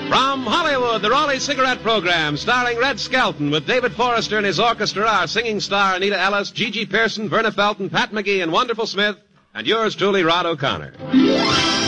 From Hollywood, the Raleigh Cigarette Program, starring Red Skelton with David Forrester and his orchestra, our singing star Anita Ellis, Gigi Pearson, Verna Felton, Pat McGee, and Wonderful Smith, and yours truly, Rod O'Connor.